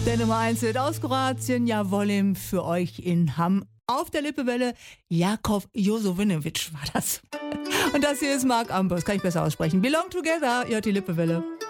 Der Nummer 1 wird aus Kroatien, ja, Volim für euch in Hamm. Auf der Lippewelle, Jakov Josovinovic war das. Und das hier ist Mark Ambros, kann ich besser aussprechen. Belong Together, ihr hört die Lippewelle.